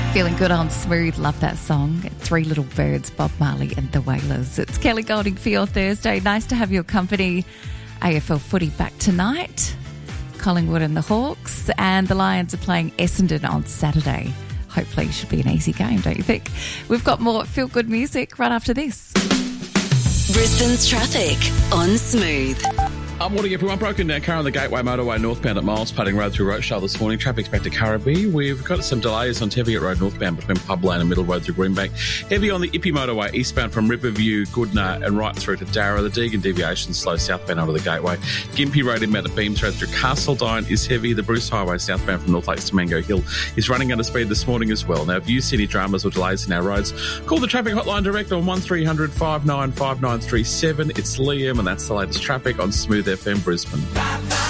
Feeling good on Smooth. Love that song. Three Little Birds, Bob Marley and the Wailers. It's Kelly Golding for your Thursday. Nice to have your company. AFL footy back tonight. Collingwood and the Hawks. And the Lions are playing Essendon on Saturday. Hopefully it should be an easy game, don't you think? We've got more feel-good music right after this. Brisbane's traffic on Smooth. Morning everyone. Broken down car on the Gateway Motorway northbound at Miles Pudding Road through Rochelle this morning. Traffic's back to Currabee. We've got some delays on Teviot Road northbound between Pub Lane and Middle Road through Greenbank. Heavy on the Ippy Motorway eastbound from Riverview, Goodna and right through to Darra. The Deegan deviation slow southbound onto the Gateway. Gympie Road inbound at Beams Road through Castledine is heavy. The Bruce Highway southbound from North Lakes to Mango Hill is running under speed this morning as well. Now, if you see any dramas or delays in our roads, call the traffic hotline direct on 1300 595937. It's Liam and that's the latest traffic on Smooth FM Brisbane.